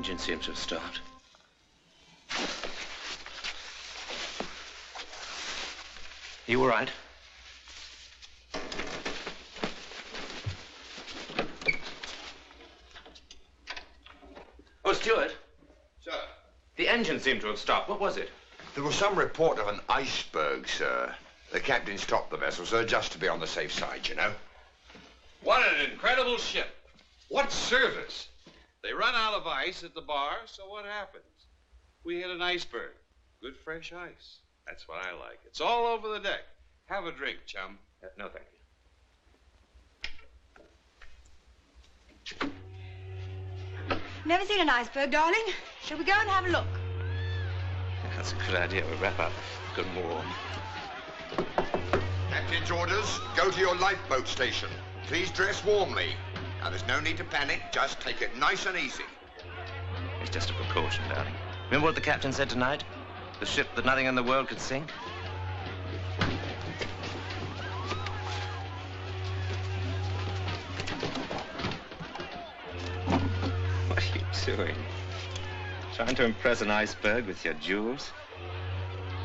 engine seems to have stopped. You all right? Oh, Stuart. Sir? The engine seemed to have stopped. What was it? There was some report of an iceberg, sir. The captain stopped the vessel, sir, just to be on the safe side, you know. What an incredible ship. What service. They run out of ice at the bar, so what happens? We hit an iceberg. Good fresh ice. That's what I like. It's all over the deck. Have a drink, chum. No, thank you. Never seen an iceberg, darling. Shall we go and have a look? That's a good idea. We'll wrap up. Good and warm. Captain's orders, go to your lifeboat station. Please dress warmly. Now, there's no need to panic. Just take it nice and easy. It's just a precaution, darling. Remember what the captain said tonight? The ship that nothing in the world could sink? What are you doing? Trying to impress an iceberg with your jewels?